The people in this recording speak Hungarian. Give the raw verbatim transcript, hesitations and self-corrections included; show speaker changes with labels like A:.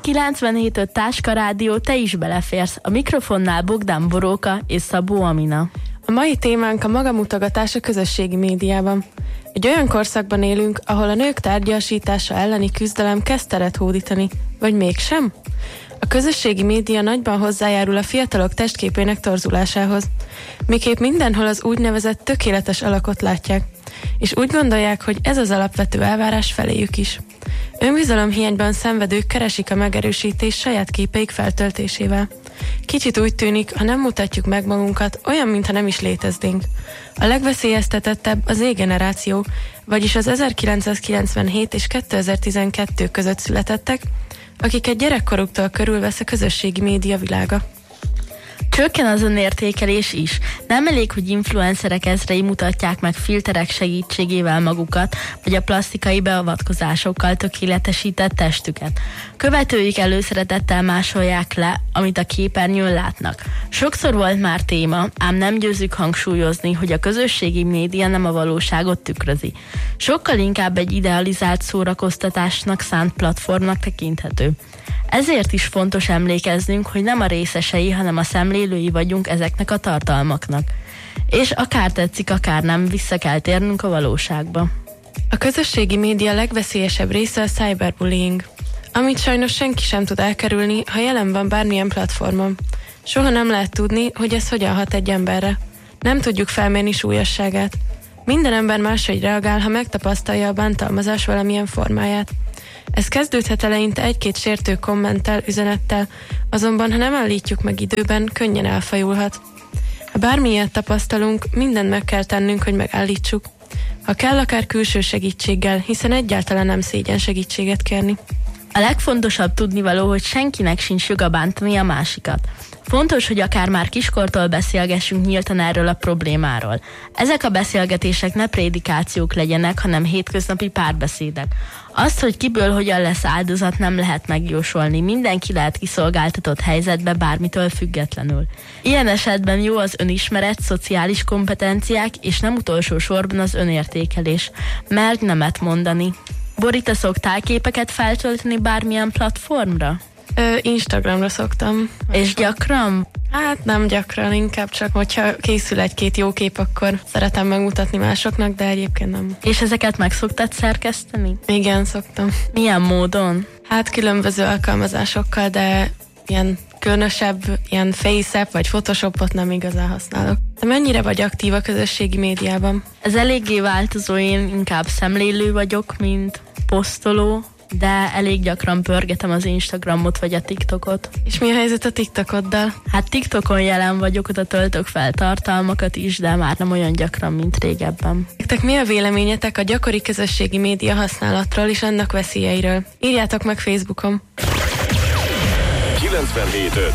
A: kilencvenhét öt Táska Rádió, te is beleférsz. A mikrofonnál Bogdán Boróka és Szabó Amina.
B: A mai témánk a magamutogatás a közösségi médiában. Egy olyan korszakban élünk, ahol a nők tárgyasítása elleni küzdelem kezd teret hódítani. Vagy mégsem? A közösségi média nagyban hozzájárul a fiatalok testképének torzulásához. Miképp mindenhol az úgynevezett tökéletes alakot látják, és úgy gondolják, hogy ez az alapvető elvárás feléjük is. Önbizalomhiányban szenvedők keresik a megerősítést saját képeik feltöltésével. Kicsit úgy tűnik, ha nem mutatjuk meg magunkat, olyan, mintha nem is léteznénk. A legveszélyeztetettebb a Z-generáció, vagyis az ezerkilencszázkilencvenhét és kétezer-tizenkettő között születettek, akiket gyerekkoruktól körülvesz a közösségi média világa.
A: Csökken az önértékelés is. Nem elég, hogy influencerek ezrei mutatják meg filterek segítségével magukat, vagy a plastikai beavatkozásokkal tökéletesített testüket. Követőik előszeretettel másolják le, amit a képernyőn látnak. Sokszor volt már téma, ám nem győzzük hangsúlyozni, hogy a közösségi média nem a valóságot tükrözi. Sokkal inkább egy idealizált szórakoztatásnak szánt platformnak tekinthető. Ezért is fontos emlékeznünk, hogy nem a részesei, hanem a szemlélői vagyunk ezeknek a tartalmaknak. És akár tetszik, akár nem, vissza kell térnünk a valóságba.
B: A közösségi média legveszélyesebb része a cyberbullying, amit sajnos senki sem tud elkerülni, ha jelen van bármilyen platformon. Soha nem lehet tudni, hogy ez hogyan hat egy emberre. Nem tudjuk felmérni súlyosságát. Minden ember máshogy reagál, ha megtapasztalja a bántalmazás valamilyen formáját. Ez kezdődhet eleinte egy-két sértő kommenttel, üzenettel, azonban ha nem állítjuk meg időben, könnyen elfajulhat. Ha bármilyet tapasztalunk, mindent meg kell tennünk, hogy megállítsuk. Ha kell, akár külső segítséggel, hiszen egyáltalán nem szégyen segítséget kérni.
A: A legfontosabb tudnivaló, hogy senkinek sincs joga bántani a másikat. Fontos, hogy akár már kiskortól beszélgessünk nyíltan erről a problémáról. Ezek a beszélgetések ne prédikációk legyenek, hanem hétköznapi párbeszédek. Azt, hogy kiből hogyan lesz áldozat, nem lehet megjósolni. Mindenki lehet kiszolgáltatott helyzetbe bármitől függetlenül. Ilyen esetben jó az önismeret, szociális kompetenciák, és nem utolsó sorban az önértékelés. Merj nemet mondani. Bori, te szoktál képeket feltölteni bármilyen platformra?
B: Ö, Instagramra szoktam.
A: És gyakran?
B: Hát nem gyakran, inkább csak, hogyha készül egy-két jó kép, akkor szeretem megmutatni másoknak, de egyébként nem.
A: És ezeket meg szoktad szerkeszteni?
B: Igen, szoktam.
A: Milyen módon?
B: Hát különböző alkalmazásokkal, de ilyen különösebb, ilyen FaceApp vagy Photoshopot nem igazán használok. De mennyire vagy aktív a közösségi médiában?
A: Ez eléggé változó, én inkább szemlélő vagyok, mint posztoló, de elég gyakran pörgetem az Instagramot vagy a TikTokot.
B: És mi a helyzet a TikTokoddal?
A: Hát TikTokon jelen vagyok, oda töltök fel tartalmakat is, de már nem olyan gyakran, mint régebben.
B: Nektek mi a véleményetek a gyakori közösségi média használatról és annak veszélyeiről? Írjátok meg Facebookon.
C: kilencvenhét öt